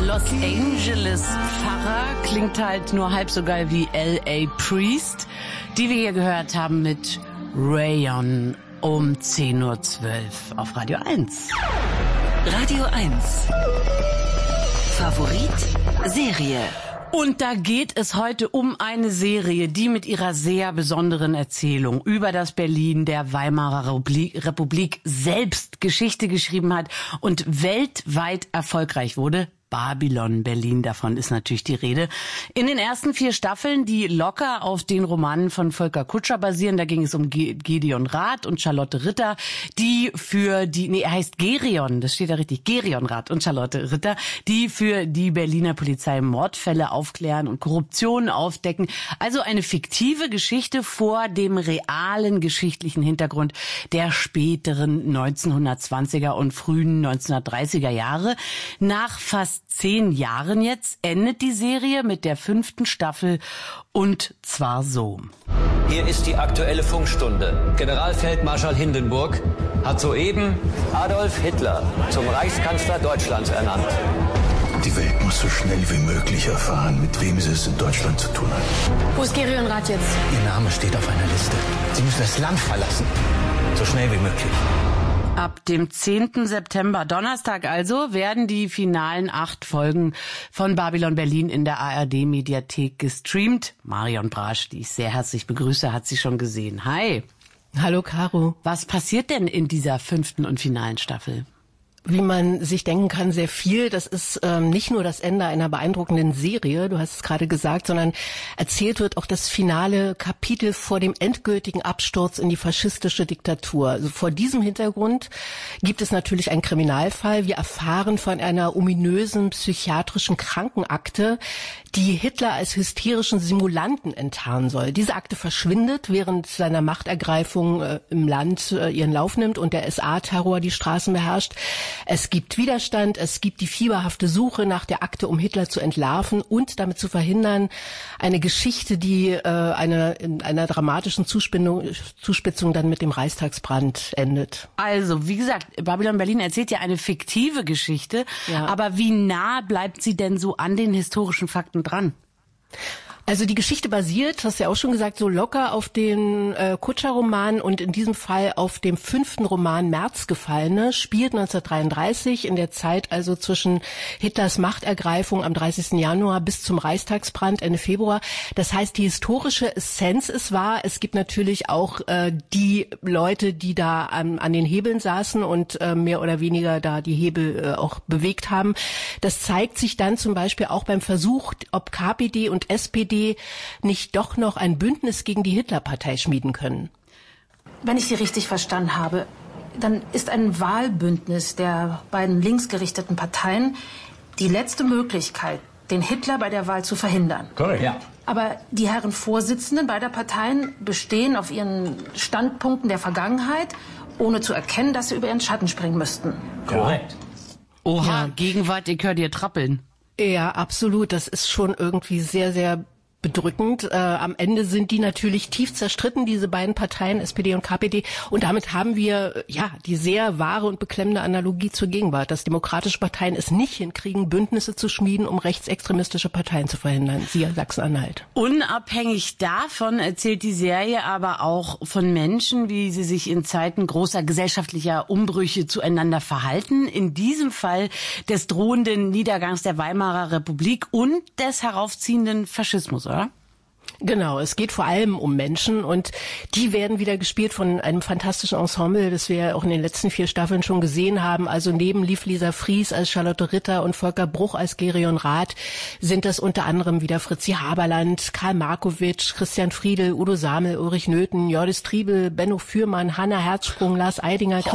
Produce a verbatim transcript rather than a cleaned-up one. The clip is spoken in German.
Los Angeles Pfarrer klingt halt nur halb so geil wie L A Priest, die wir hier gehört haben mit Rayon um zehn Uhr zwölf auf Radio eins. Radio eins. Favorit Serie. Und da geht es heute um eine Serie, die mit ihrer sehr besonderen Erzählung über das Berlin der Weimarer Republik selbst Geschichte geschrieben hat und weltweit erfolgreich wurde. Babylon Berlin, davon ist natürlich die Rede. In den ersten vier Staffeln, die locker auf den Romanen von Volker Kutscher basieren, da ging es um Gideon Rath und Charlotte Ritter, die für die, nee, er heißt Gerion, das steht da richtig, Gerion Rath und Charlotte Ritter, die für die Berliner Polizei Mordfälle aufklären und Korruption aufdecken. Also eine fiktive Geschichte vor dem realen geschichtlichen Hintergrund der späteren neunzehnhundertzwanziger und frühen neunzehnhundertdreißiger Jahre. Nach fast zehn Jahren jetzt endet die Serie mit der fünften Staffel und zwar so. Hier ist die aktuelle Funkstunde. Generalfeldmarschall Hindenburg hat soeben Adolf Hitler zum Reichskanzler Deutschlands ernannt. Die Welt muss so schnell wie möglich erfahren, mit wem sie es in Deutschland zu tun hat. Wo ist Gerion Rath jetzt? Ihr Name steht auf einer Liste. Sie müssen das Land verlassen. So schnell wie möglich. Ab dem zehnten September, Donnerstag also, werden die finalen acht Folgen von Babylon Berlin in der A R D-Mediathek gestreamt. Marion Brasch, die ich sehr herzlich begrüße, hat sie schon gesehen. Hi. Hallo, Caro. Was passiert denn in dieser fünften und finalen Staffel? Wie man sich denken kann, sehr viel. Das ist ähm, nicht nur das Ende einer beeindruckenden Serie, du hast es gerade gesagt, sondern erzählt wird auch das finale Kapitel vor dem endgültigen Absturz in die faschistische Diktatur. Also vor diesem Hintergrund gibt es natürlich einen Kriminalfall. Wir erfahren von einer ominösen psychiatrischen Krankenakte, die Hitler als hysterischen Simulanten enttarnen soll. Diese Akte verschwindet, während seiner Machtergreifung äh, im Land äh, ihren Lauf nimmt und der S A-Terror die Straßen beherrscht. Es gibt Widerstand, es gibt die fieberhafte Suche nach der Akte, um Hitler zu entlarven und damit zu verhindern, eine Geschichte, die äh, eine, in einer dramatischen Zuspitzung, Zuspitzung dann mit dem Reichstagsbrand endet. Also, wie gesagt, Babylon Berlin erzählt ja eine fiktive Geschichte, ja. Aber wie nah bleibt sie denn so an den historischen Fakten dran? Also die Geschichte basiert, hast du ja auch schon gesagt, so locker auf den äh, Kutscher-Roman und in diesem Fall auf dem fünften Roman Märzgefallene, spielt neunzehnhundertdreiunddreißig, in der Zeit also zwischen Hitlers Machtergreifung am dreißigsten Januar bis zum Reichstagsbrand Ende Februar. Das heißt, die historische Essenz ist wahr. Es gibt natürlich auch äh, die Leute, die da an, an den Hebeln saßen und äh, mehr oder weniger da die Hebel äh, auch bewegt haben. Das zeigt sich dann zum Beispiel auch beim Versuch, ob K P D und S P D nicht doch noch ein Bündnis gegen die Hitlerpartei schmieden können. Wenn ich Sie richtig verstanden habe, dann ist ein Wahlbündnis der beiden linksgerichteten Parteien die letzte Möglichkeit, den Hitler bei der Wahl zu verhindern. Korrekt. Ja. Aber die Herren Vorsitzenden beider Parteien bestehen auf ihren Standpunkten der Vergangenheit, ohne zu erkennen, dass sie über ihren Schatten springen müssten. Korrekt. Oha, ja. Gegenwart, ich höre dir trappeln. Ja, absolut. Das ist schon irgendwie sehr, sehr bedrückend. Äh, am Ende sind die natürlich tief zerstritten, diese beiden Parteien, S P D und K P D. Und damit haben wir ja die sehr wahre und beklemmende Analogie zur Gegenwart, dass demokratische Parteien es nicht hinkriegen, Bündnisse zu schmieden, um rechtsextremistische Parteien zu verhindern. Siehe Sachsen-Anhalt. Unabhängig davon erzählt die Serie aber auch von Menschen, wie sie sich in Zeiten großer gesellschaftlicher Umbrüche zueinander verhalten. In diesem Fall des drohenden Niedergangs der Weimarer Republik und des heraufziehenden Faschismus, oder? Genau, es geht vor allem um Menschen und die werden wieder gespielt von einem fantastischen Ensemble, das wir ja auch in den letzten vier Staffeln schon gesehen haben. Also neben Liv Lisa Fries als Charlotte Ritter und Volker Bruch als Gerion Rath sind das unter anderem wieder Fritzi Haberland, Karl Markowitsch, Christian Friedel, Udo Samel, Ulrich Nöthen, Jördis Triebel, Benno Fürmann, Hanna Herzsprung, Lars Eidinger,